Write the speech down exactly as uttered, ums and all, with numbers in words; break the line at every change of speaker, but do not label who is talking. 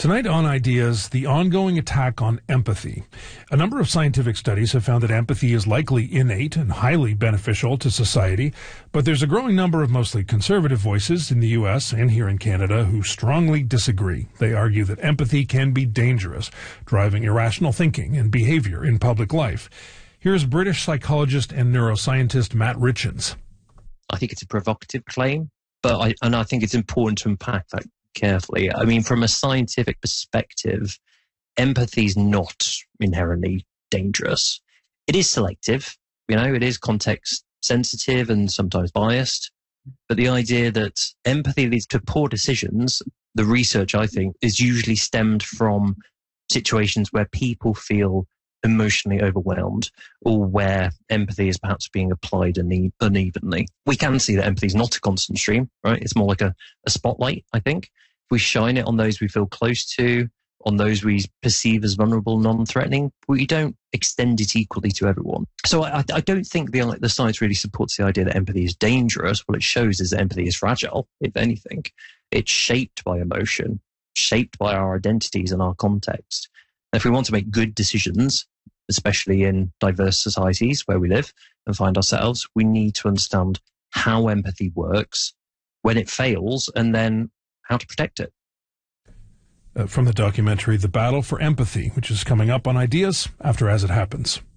Tonight on Ideas, the ongoing attack on empathy. A number of scientific studies have found that empathy is likely innate and highly beneficial to society, but there's a growing number of mostly conservative voices in the U S and here in Canada who strongly disagree. They argue that empathy can be dangerous, driving irrational thinking and behavior in public life. Here's British psychologist and neuroscientist Matt Richins.
I think it's a provocative claim, but I, and I think it's important to unpack that carefully. I mean, from a scientific perspective, empathy is not inherently dangerous. It is selective, you know, it is context sensitive and sometimes biased. But the idea that empathy leads to poor decisions, the research, I think, is usually stemmed from situations where people feel emotionally overwhelmed or where empathy is perhaps being applied une- unevenly. We can see that empathy is not a constant stream, right? It's more like a, a spotlight, I think. If we shine it on those we feel close to, on those we perceive as vulnerable, non-threatening, we don't extend it equally to everyone. So I, I don't think the, the science really supports the idea that empathy is dangerous. What it shows is that empathy is fragile, if anything. It's shaped by emotion, shaped by our identities and our context. And if we want to make good decisions, especially in diverse societies where we live and find ourselves, we need to understand how empathy works, when it fails, and then how to protect it.
Uh, from the documentary The Battle for Empathy, which is coming up on Ideas after As It Happens.